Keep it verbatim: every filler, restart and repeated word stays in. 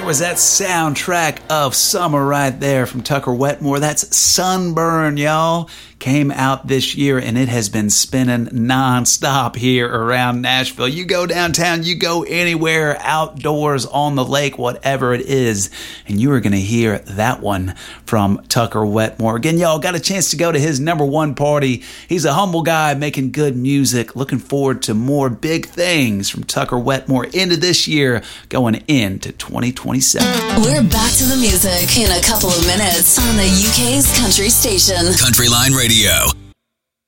was that soundtrack of summer right there from Tucker Wetmore. That's Sunburn, y'all. Came out this year, and it has been spinning nonstop here around Nashville. You go downtown, you go anywhere, outdoors, on the lake, whatever it is, and you are going to hear that one from Tucker Wetmore. Again, y'all got a chance to go to his number one party. He's a humble guy making good music. Looking forward to more big things from Tucker Wetmore into this year, going into twenty twenty-seven. We're back to the music in a couple of minutes on the U K's country station. Country Line Radio.